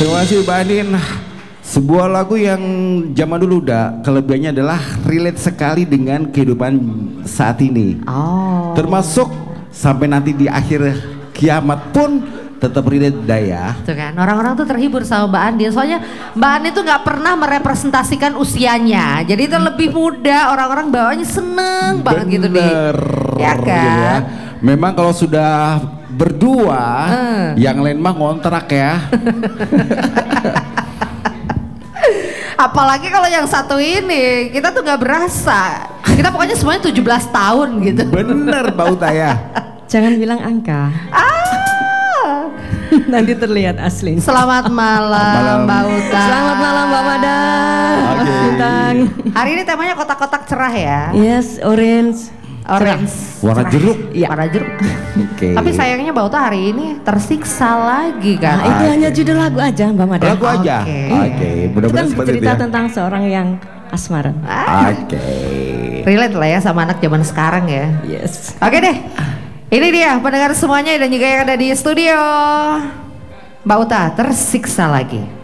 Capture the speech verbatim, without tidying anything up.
Terima kasih Mbak Andin. Sebuah lagu yang zaman dulu udah kelebihannya adalah relate sekali dengan kehidupan saat ini. Oh. Termasuk sampai nanti di akhir kiamat pun tetap relate daya. Tuh kan, orang-orang tuh terhibur sama Mbak Andin. Soalnya Mbak Andin tuh nggak pernah merepresentasikan usianya. Jadi itu lebih muda, orang-orang bawanya seneng banget gitu nih. Ya kan? Ya. Memang kalau sudah berdua, Hmm. yang lain mah ngontrak ya. Apalagi kalau yang satu ini, kita tuh nggak berasa. Kita pokoknya semuanya tujuh belas tahun gitu. Bener Mbak Uta ya. Jangan bilang angka. Ah. Nanti terlihat asli. Selamat malam, Malam. Mbak Uta. Selamat malam Mbak Mada. Oke. Bintang. Hari ini temanya kotak-kotak cerah ya. Yes, orange. Orange. Warna cerah. jeruk. Iya. Warna jeruk. Oke. Tapi sayangnya Mbak Uta hari ini tersiksa lagi kan. Nah, itu hanya judul lagu aja Mbak Mada. Lagu aja. Oke. Oke, Itu mudah-mudahan kan seperti itu bercerita ya. tentang seorang yang asmara. Ah, Oke. relate lah ya sama anak zaman sekarang ya. Yes. Oke deh. Ini dia pendengar semuanya dan juga yang ada di studio. Mbak Uta tersiksa lagi.